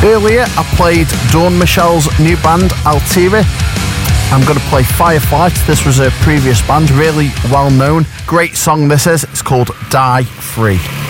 Earlier, I played Dawn Michelle's new band, Altira. I'm going to play Fireflight. This was her previous band, really well known. Great song this is. It's called Die Free.